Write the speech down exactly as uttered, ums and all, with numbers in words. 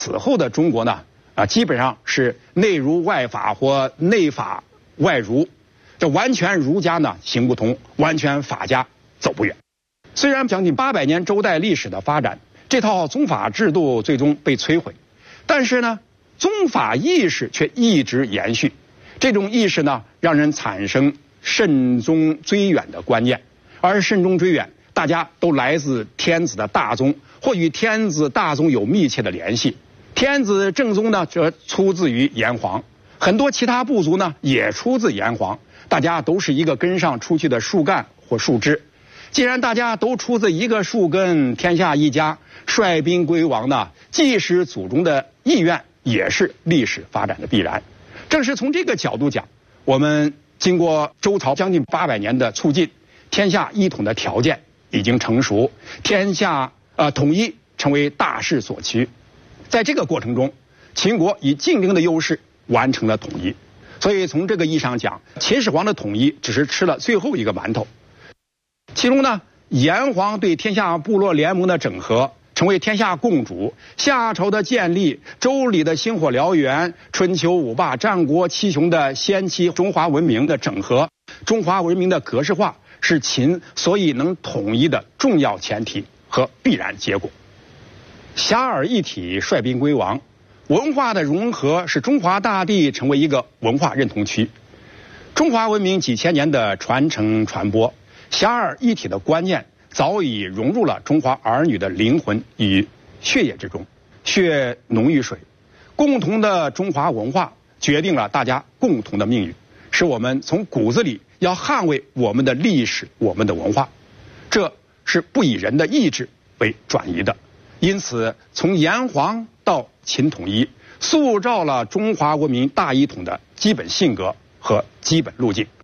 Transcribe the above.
此后的中国呢，啊，基本上是内儒外法或内法外儒，这完全儒家呢行不通，完全法家走不远。虽然将近八百年周代历史的发展，这套宗法制度最终被摧毁，但是呢，宗法意识却一直延续。这种意识呢，让人产生慎终追远的观念，而慎终追远，大家都来自天子的大宗，或与天子大宗有密切的联系。天子正宗呢，则出自于炎黄，很多其他部族呢也出自炎黄，大家都是一个根上出去的树干或树枝。既然大家都出自一个树根，天下一家，率兵归王呢，既是祖宗的意愿，也是历史发展的必然。正是从这个角度讲，我们经过周朝将近八百年的促进，天下一统的条件已经成熟，天下呃统一成为大势所趋。在这个过程中，秦国以竞争的优势完成了统一。所以从这个意义上讲，秦始皇的统一只是吃了最后一个馒头。其中呢，炎黄对天下部落联盟的整合，成为天下共主；夏朝的建立，周礼的星火燎原，春秋五霸、战国七雄的先期中华文明的整合，中华文明的格式化，是秦所以能统一的重要前提和必然结果。遐迩一体，率兵归王，文化的融合使中华大地成为一个文化认同区。中华文明几千年的传承传播，遐迩一体的观念早已融入了中华儿女的灵魂与血液之中。血浓于水，共同的中华文化决定了大家共同的命运，使我们从骨子里要捍卫我们的历史，我们的文化，这是不以人的意志为转移的。因此，从炎黄到秦统一，塑造了中华文明大一统的基本性格和基本路径。